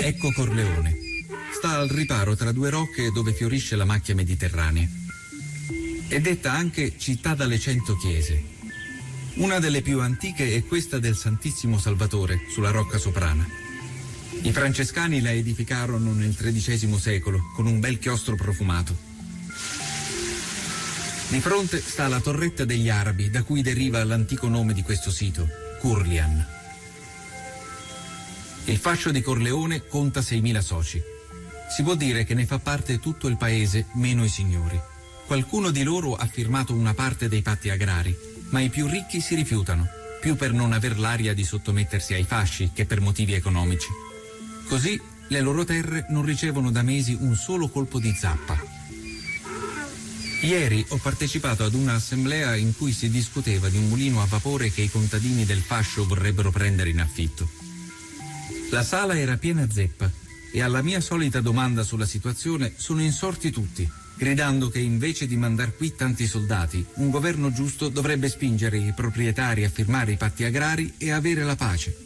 Ecco Corleone. Sta al riparo tra due rocche dove fiorisce la macchia mediterranea. È detta anche città dalle 100 chiese. Una delle più antiche è questa del Santissimo Salvatore, sulla rocca soprana. I francescani la edificarono nel XIII secolo con un bel chiostro profumato. Di fronte sta la torretta degli Arabi, da cui deriva l'antico nome di questo sito, Curlian. Il fascio di Corleone conta 6.000 soci. Si può dire che ne fa parte tutto il paese, meno i signori. Qualcuno di loro ha firmato una parte dei patti agrari, ma i più ricchi si rifiutano, più per non aver l'aria di sottomettersi ai fasci che per motivi economici. Così le loro terre non ricevono da mesi un solo colpo di zappa. Ieri ho partecipato ad un'assemblea in cui si discuteva di un mulino a vapore che i contadini del fascio vorrebbero prendere in affitto. La sala era piena zeppa e alla mia solita domanda sulla situazione sono insorti tutti, gridando che invece di mandar qui tanti soldati, un governo giusto dovrebbe spingere i proprietari a firmare i patti agrari e avere la pace.